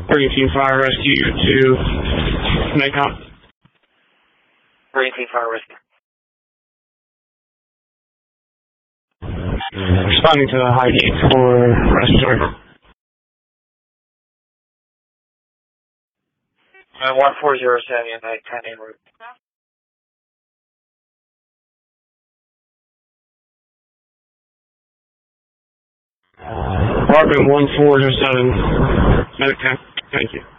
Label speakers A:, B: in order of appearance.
A: Green Team Fire Rescue to NICOM.
B: Green Team Fire Rescue.
A: Responding to the Highgate for respiratory.
B: 1407 10 en route.
A: Department 1407, medic 10. Thank you.